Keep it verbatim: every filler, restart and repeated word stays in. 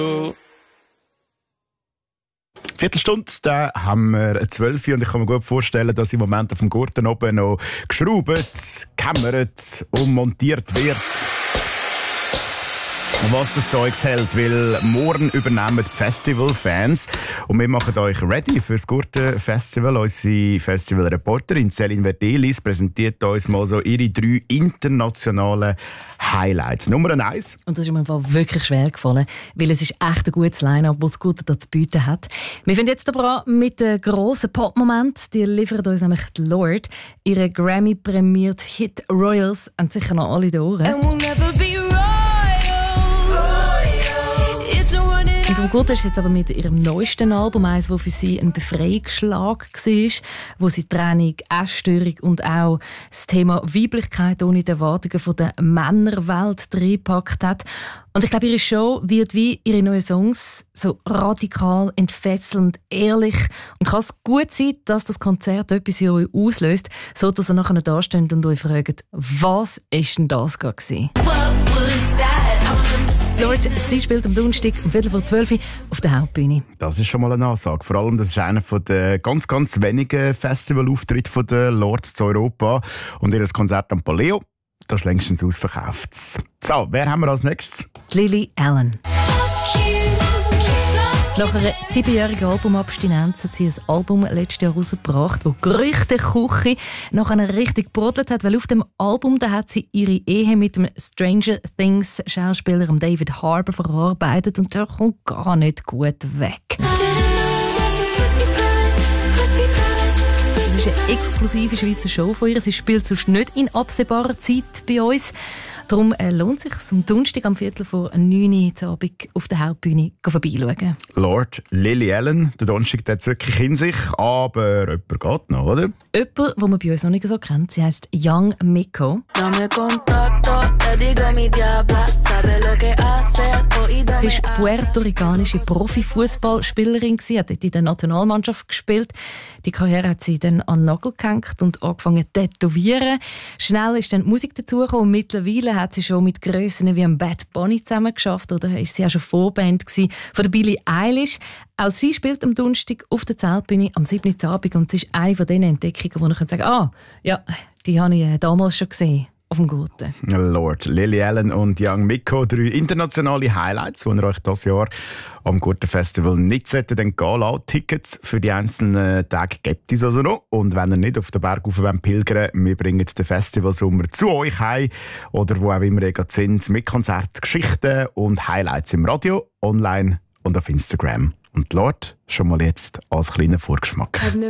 Viertelstunde, da haben wir zwölf Uhr und ich kann mir gut vorstellen, dass im Moment auf dem Gurten oben noch geschraubt, gehämmert und montiert wird. Was das Zeugs hält, weil morgen übernehmen die Festivalfans und wir machen euch ready für das Gurten-Festival. Unsere Festivalreporterin Céline Verdelis präsentiert uns mal so ihre drei internationalen Highlights. Nummer eins. Und das ist mir einfach wirklich schwer gefallen, weil es ist echt ein gutes Line-Up, das das Gurten da zu bieten hat. Wir finden jetzt aber an mit einem grossen Pop-Moment. Die liefert uns nämlich die Lorde. Ihre Grammy-prämierte Hit Royals haben sicher noch alle in den Ohren. Und vom Gurten ist jetzt aber mit ihrem neuesten Album eins, das für sie ein Befreiungsschlag war, wo sie Trennung, Essstörung und auch das Thema Weiblichkeit ohne die Erwartungen von der Männerwelt reingepackt hat. Und ich glaube, ihre Show wird wie ihre neuen Songs so radikal, entfesselnd, ehrlich. Und kann es gut sein, dass das Konzert etwas in euch auslöst, so dass ihr nachher da steht und euch fragt, was ist denn das gerade gewesen? Lorde, sie spielt am Donnerstag um Viertel vor zwölf auf der Hauptbühne. Das ist schon mal eine Ansage. Vor allem, das ist einer der ganz, ganz wenigen Festivalauftritte der Lorde zu Europa. Und ihr Konzert am Paleo, das ist längstens ausverkauft. So, wer haben wir als nächstes? Lily Allen. Nach einer siebenjährigen Albumabstinenz hat sie ein Album letztes Jahr herausgebracht, das Gerüchteküche nach einer richtig brodelt hat, weil auf dem Album da hat sie ihre Ehe mit dem Stranger Things Schauspieler David Harbour verarbeitet und der kommt gar nicht gut weg. Das ist eine exklusive Schweizer Show von ihr. Sie spielt sonst nicht in absehbarer Zeit bei uns. Darum äh, lohnt es sich, am Donnerstag am Viertel vor neun Uhr Abend auf der Hauptbühne vorbeischauen. Lorde, Lily Allen, der Donnerstag hat es wirklich in sich, aber jemand geht noch, oder? Jemand, den man bei uns noch nicht so kennt, sie heisst Young Miko. Sie ist puerto-ricanische Profifußballspielerin, hat dort in der Nationalmannschaft gespielt. Die Karriere hat sie dann an den Nagel gehängt und angefangen zu tätowieren. Schnell ist dann die Musik dazugekommen und mittlerweile hat sie schon mit Grössen wie Bad Bunny zusammen geschafft oder ist sie auch schon Vorband von der Billie Eilish. Auch sie spielt am Donnerstag auf der Zeltbühne am siebten Abend und sie ist eine von diesen Entdeckungen, wo ich sagen kann, ah, ja, die habe ich damals schon gesehen. Auf dem Gurten. Lorde, Lily Allen und Young Miko, drei internationale Highlights, die ihr euch dieses Jahr am Gurten-Festival nicht solltet gehen lassen. Tickets für die einzelnen Tage gibt es also noch. Und wenn ihr nicht auf den Berg rauf wollt pilgern, wir bringen den Festivalsommer zu euch heim oder wo auch immer ihr gerade sind, mit Konzerten, Geschichten und Highlights im Radio, online und auf Instagram. Und Lorde, schon mal jetzt als kleiner Vorgeschmack.